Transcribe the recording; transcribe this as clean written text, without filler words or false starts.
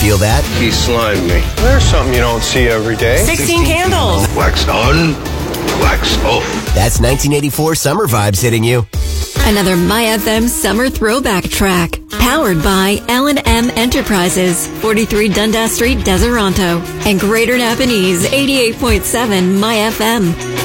Feel that? He slimed me. There's something you don't see every day. 16 candles. Wax on, wax off. That's 1984 summer vibes hitting you. Another MyFM summer throwback track. Powered by L&M Enterprises, 43 Dundas Street, Deseronto. And Greater Napanese, 88.7 MyFM.